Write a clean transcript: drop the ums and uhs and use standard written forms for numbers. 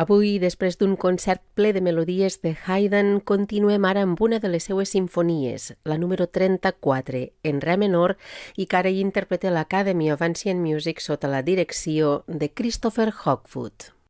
Avui, després d'un concert ple de melodies de Haydn, continuem ara amb una de les seues simfonies, la número 34, en re menor, i que ara hi interpreta l'Academy of Ancient Music sota la direcció de Christopher Hogwood.